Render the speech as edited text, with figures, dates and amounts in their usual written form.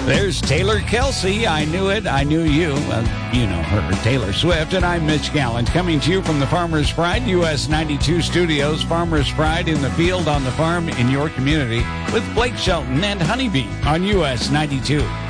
There's Taylor Kelsey. I knew it. I knew you. Well, you know her, Taylor Swift. And I'm Mitch Gallant, coming to you from the Farmer's Pride US 92 studios. Farmer's Pride in the field, on the farm, in your community, with Blake Shelton and Honeybee on US 92.